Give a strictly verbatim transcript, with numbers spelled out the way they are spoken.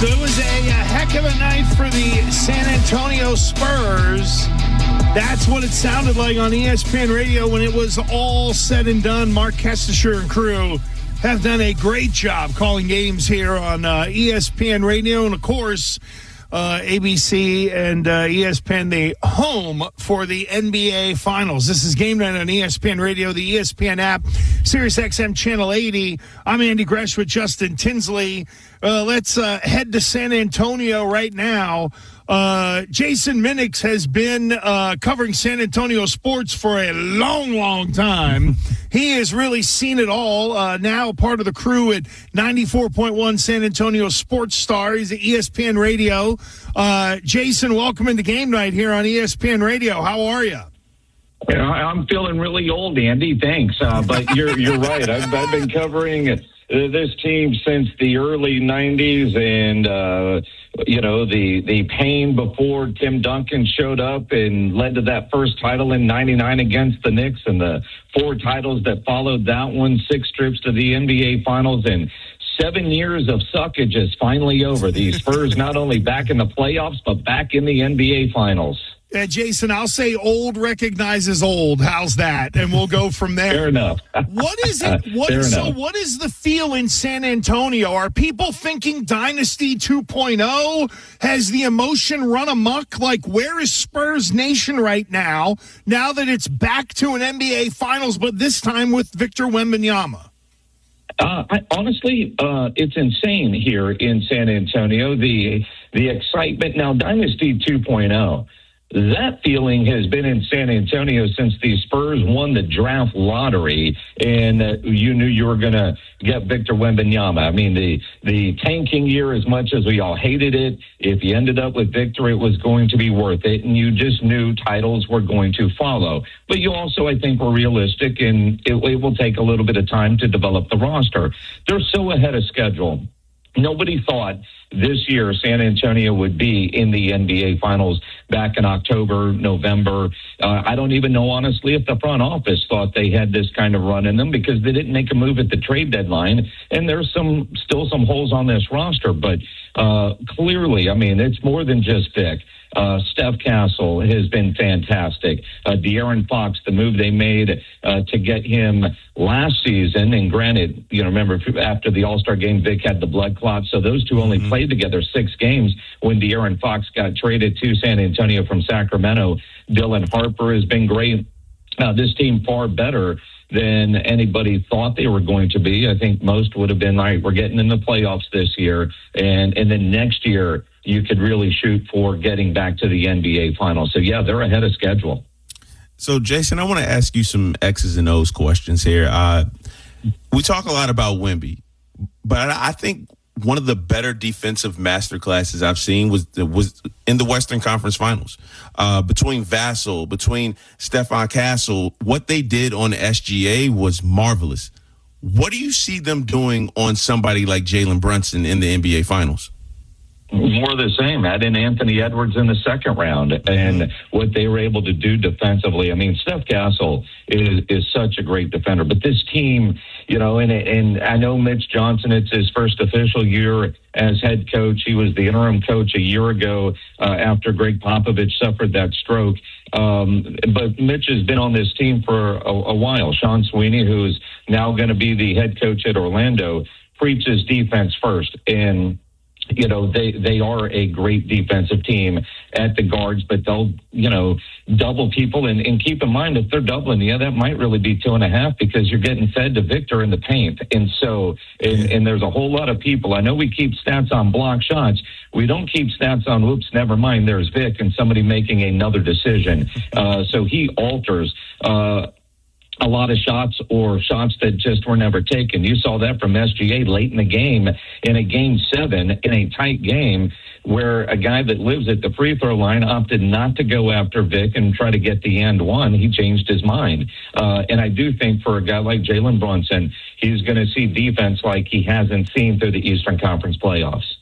So it was a, a heck of a night for the San Antonio Spurs. That's what it sounded like on E S P N Radio when it was all said and done. Mark Kestisher and crew have done a great job calling games here on uh, E S P N Radio. And, of course, uh, A B C and uh, E S P N, the home for the N B A Finals. This is Game Night on E S P N Radio, the E S P N app, Sirius X M Channel eighty. I'm Andy Gresh with Justin Tinsley. Uh, let's uh, head to San Antonio right now. Uh, Jason Minix has been uh, covering San Antonio sports for a long, long time. He has really seen it all. Uh, now part of the crew at ninety-four point one San Antonio Sports Star. He's at E S P N Radio. Uh, Jason, welcome into Game Night here on E S P N Radio. How are you? You know, I'm feeling really old, Andy. Thanks, uh, but you're you're right. I've, I've been covering uh, this team since the early nineties, and uh, you know the the pain before Tim Duncan showed up and led to that first title in ninety-nine against the Knicks, and the four titles that followed that one, six trips to the N B A Finals, and seven years of suckage is finally over. The Spurs not only back in the playoffs, but back in the N B A Finals. Uh, Jason, I'll say old recognizes old. How's that? And we'll go from there. Fair enough. What is it? What Fair is, so enough. what is the feel in San Antonio? Are people thinking Dynasty two point oh? Has the emotion run amok? Like, where is Spurs Nation right now, now that it's back to an N B A Finals, but this time with Victor Wembanyama? Uh, I, honestly, uh, it's insane here in San Antonio. The the excitement now, Dynasty two point oh. That feeling has been in San Antonio since the Spurs won the draft lottery, and uh, you knew you were going to get Victor Wembanyama. I mean, the the tanking year, as much as we all hated it, if you ended up with Victor, it was going to be worth it, and you just knew titles were going to follow. But you also, I think, were realistic, and it, it will take a little bit of time to develop the roster. They're so ahead of schedule. Nobody thought this year San Antonio would be in the N B A Finals back in October, November. Uh, I don't even know, honestly, if the front office thought they had this kind of run in them, because they didn't make a move at the trade deadline. And there's some still some holes on this roster. But uh, clearly, I mean, it's more than just Vic. Uh, Steph Castle has been fantastic. Uh, De'Aaron Fox, the move they made uh, to get him last season, and granted, you know, remember after the All-Star game, Vic had the blood clot, so those two only mm-hmm. played together six games when De'Aaron Fox got traded to San Antonio from Sacramento. Dylan Harper has been great. Uh, this team far better than anybody thought they were going to be. I think most would have been, all right, we're getting in the playoffs this year, and, and then next year you could really shoot for getting back to the N B A Finals. So, yeah, they're ahead of schedule. So, Jason, I want to ask you some X's and O's questions here. Uh, we talk a lot about Wemby, but I think one of the better defensive masterclasses I've seen was was in the Western Conference Finals. Uh, between Vassell, between Stephon Castle, what they did on S G A was marvelous. What do you see them doing on somebody like Jalen Brunson in the N B A Finals? More of the same. Add in Anthony Edwards in the second round, and what they were able to do defensively. I mean, Steph Castle is is such a great defender. But this team, you know, and and I know Mitch Johnson, it's his first official year as head coach. He was the interim coach a year ago uh, after Greg Popovich suffered that stroke. Um, but Mitch has been on this team for a, a while. Sean Sweeney, who is now going to be the head coach at Orlando, preaches defense first. And you know, they, they are a great defensive team at the guards, but they'll, you know, double people. And, and keep in mind, if they're doubling, yeah, that might really be two and a half, because you're getting fed to Victor in the paint. And so, and, and there's a whole lot of people. I know we keep stats on block shots. We don't keep stats on, whoops, never mind, there's Vic and somebody making another decision. Uh, so he alters uh, a lot of shots, or shots that just were never taken. You saw that from S G A late in the game, in a game seven, in a tight game, where a guy that lives at the free throw line opted not to go after Vic and try to get the end one. He changed his mind. Uh, and I do think for a guy like Jalen Brunson, he's going to see defense like he hasn't seen through the Eastern Conference playoffs.